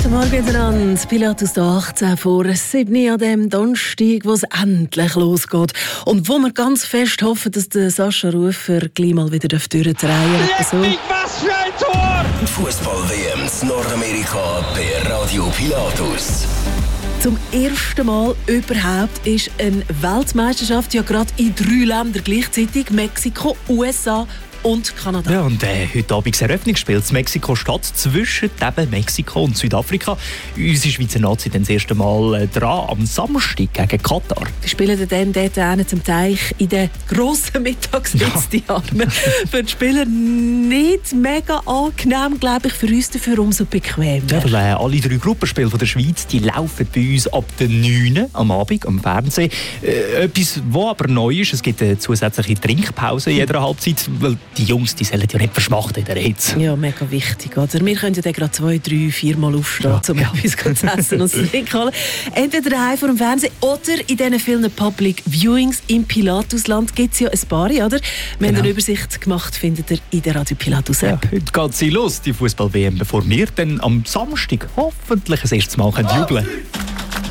Guten Morgen miteinander. Pilatus da 18 vor 7 an dem Donnerstag, wo es endlich losgeht. Und wo wir ganz fest hoffen, dass der Sascha Rufer gleich mal wieder durchdrehen darf. So. Was für ein Tor! Fußball-WM in Nordamerika bei Radio Pilatus. Zum ersten Mal überhaupt ist eine Weltmeisterschaft ja gerade in 3 Ländern gleichzeitig. Mexiko, USA und Kanada. Ja, und heute Abend das Eröffnungsspiel in Mexiko-Stadt zwischen eben Mexiko und Südafrika. Unsere Schweizer Nazi dann das erste Mal dran am Samstag gegen Katar. Die spielen dann dort zum Teich in der grossen Mittagshitze. Ja. Für die Spieler nicht mega angenehm, glaube ich, für uns dafür umso bequemer. Ja, weil alle 3 Gruppenspiele von der Schweiz, die laufen bei uns ab der 9 am Abend am Fernsehen. Etwas, was aber neu ist, es gibt eine zusätzliche Trinkpause in jeder Halbzeit, weil die Jungs, die sollen ja nicht verschmachten in der Hitze. Ja, mega wichtig. Oder? Wir können ja dann gerade 2, 3, 4 Mal aufstehen, um etwas zu essen und zu trinken. Entweder daheim vor dem Fernsehen oder in diesen vielen Public Viewings im Pilatusland gibt es ja ein paar, oder? Wir haben eine Übersicht gemacht, findet ihr in der Radio Pilatus App. Ja, heute geht sie los, die Fußball-WM, bevor wir dann am Samstag hoffentlich das erste Mal jubeln können.